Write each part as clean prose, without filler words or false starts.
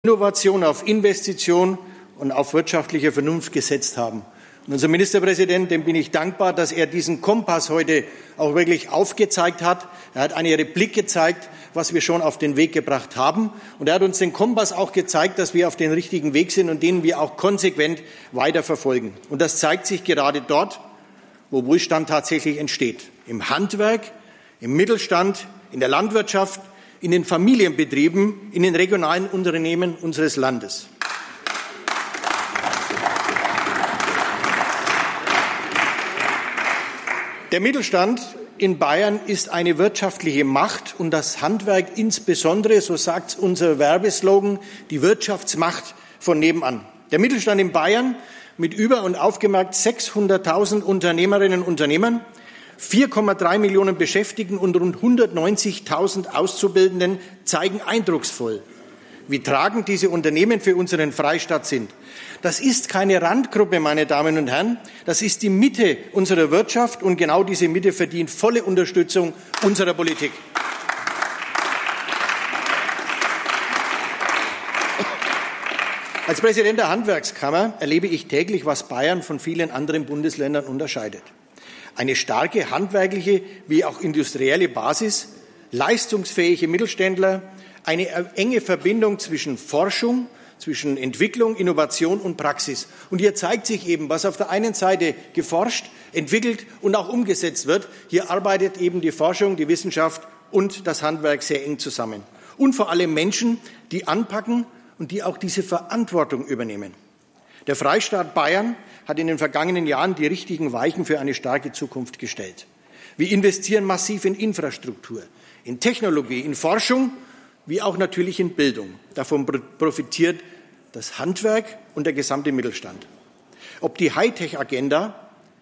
Innovation, auf Investition und auf wirtschaftliche Vernunft gesetzt haben. Und unser Ministerpräsident, dem bin ich dankbar, dass er diesen Kompass heute auch wirklich aufgezeigt hat. Er hat eine Replik gezeigt, was wir schon auf den Weg gebracht haben. Und er hat uns den Kompass auch gezeigt, dass wir auf den richtigen Weg sind und den wir auch konsequent weiter verfolgen. Und das zeigt sich gerade dort, wo Wohlstand tatsächlich entsteht. Im Handwerk, im Mittelstand, in der Landwirtschaft, in den Familienbetrieben, in den regionalen Unternehmen unseres Landes. Der Mittelstand in Bayern ist eine wirtschaftliche Macht und das Handwerk insbesondere, so sagt unser Werbeslogan, die Wirtschaftsmacht von nebenan. Der Mittelstand in Bayern mit über und aufgemerkt 600.000 Unternehmerinnen und Unternehmern, 4,3 Millionen Beschäftigten und rund 190.000 Auszubildenden zeigen eindrucksvoll, wie tragend diese Unternehmen für unseren Freistaat sind. Das ist keine Randgruppe, meine Damen und Herren. Das ist die Mitte unserer Wirtschaft und genau diese Mitte verdient volle Unterstützung unserer Politik. Als Präsident der Handwerkskammer erlebe ich täglich, was Bayern von vielen anderen Bundesländern unterscheidet. Eine starke handwerkliche wie auch industrielle Basis, leistungsfähige Mittelständler, eine enge Verbindung zwischen Forschung, zwischen Entwicklung, Innovation und Praxis. Und hier zeigt sich eben, was auf der einen Seite geforscht, entwickelt und auch umgesetzt wird. Hier arbeitet eben die Forschung, die Wissenschaft und das Handwerk sehr eng zusammen. Und vor allem Menschen, die anpacken und die auch diese Verantwortung übernehmen. Der Freistaat Bayern hat in den vergangenen Jahren die richtigen Weichen für eine starke Zukunft gestellt. Wir investieren massiv in Infrastruktur, in Technologie, in Forschung, wie auch natürlich in Bildung. Davon profitiert das Handwerk und der gesamte Mittelstand. Ob die Hightech-Agenda,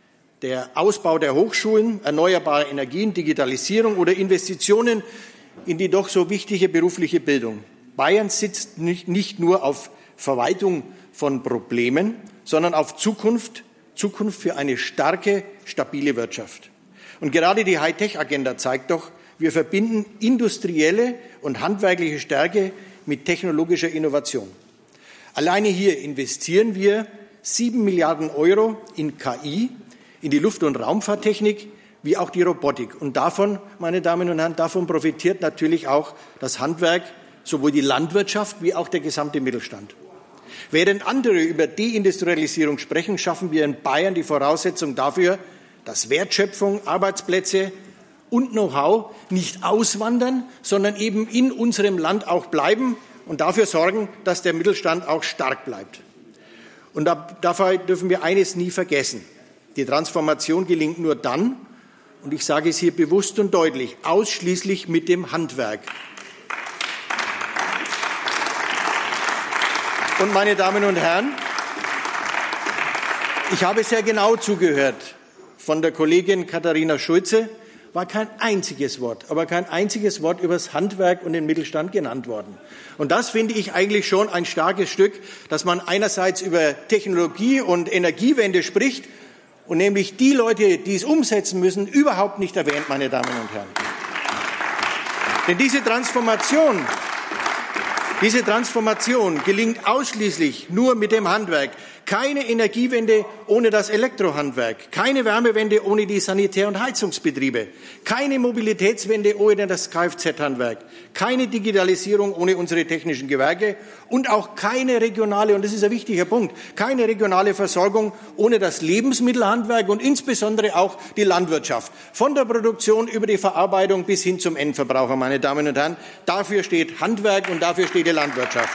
der Ausbau der Hochschulen, erneuerbare Energien, Digitalisierung oder Investitionen in die doch so wichtige berufliche Bildung. Bayern sitzt nicht nur auf Verwaltung von Problemen, sondern auf Zukunft für eine starke, stabile Wirtschaft. Und gerade die Hightech-Agenda zeigt doch, wir verbinden industrielle und handwerkliche Stärke mit technologischer Innovation. Alleine hier investieren wir 7 Milliarden Euro in KI, in die Luft- und Raumfahrttechnik, wie auch die Robotik. Und davon, meine Damen und Herren, davon profitiert natürlich auch das Handwerk, sowohl die Landwirtschaft wie auch der gesamte Mittelstand. Während andere über Deindustrialisierung sprechen, schaffen wir in Bayern die Voraussetzung dafür, dass Wertschöpfung, Arbeitsplätze und Know-how nicht auswandern, sondern eben in unserem Land auch bleiben und dafür sorgen, dass der Mittelstand auch stark bleibt. Und dabei dürfen wir eines nie vergessen. Die Transformation gelingt nur dann, und ich sage es hier bewusst und deutlich, ausschließlich mit dem Handwerk. Und meine Damen und Herren, ich habe sehr genau zugehört. Von der Kollegin Katharina Schulze war kein einziges Wort über das Handwerk und den Mittelstand genannt worden. Und das finde ich eigentlich schon ein starkes Stück, dass man einerseits über Technologie und Energiewende spricht und nämlich die Leute, die es umsetzen müssen, überhaupt nicht erwähnt, meine Damen und Herren. Denn diese Transformation gelingt ausschließlich nur mit dem Handwerk. Keine Energiewende ohne das Elektrohandwerk, keine Wärmewende ohne die Sanitär- und Heizungsbetriebe, keine Mobilitätswende ohne das Kfz-Handwerk, keine Digitalisierung ohne unsere technischen Gewerke und auch keine regionale, und das ist ein wichtiger Punkt, keine regionale Versorgung ohne das Lebensmittelhandwerk und insbesondere auch die Landwirtschaft. Von der Produktion über die Verarbeitung bis hin zum Endverbraucher, meine Damen und Herren. Dafür steht Handwerk und dafür steht die Landwirtschaft.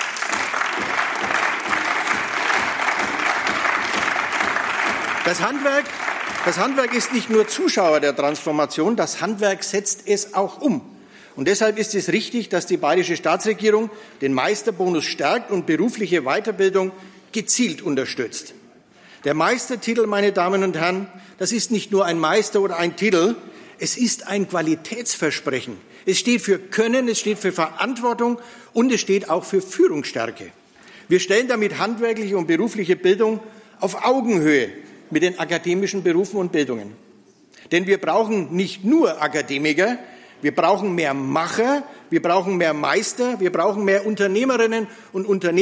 Das Handwerk ist nicht nur Zuschauer der Transformation, das Handwerk setzt es auch um. Und deshalb ist es richtig, dass die bayerische Staatsregierung den Meisterbonus stärkt und berufliche Weiterbildung gezielt unterstützt. Der Meistertitel, meine Damen und Herren, das ist nicht nur ein Meister oder ein Titel, es ist ein Qualitätsversprechen. Es steht für Können, es steht für Verantwortung und es steht auch für Führungsstärke. Wir stellen damit handwerkliche und berufliche Bildung auf Augenhöhe mit den akademischen Berufen und Bildungen. Denn wir brauchen nicht nur Akademiker, Wir brauchen mehr Macher, wir brauchen mehr Meister, wir brauchen mehr Unternehmerinnen und Unternehmer.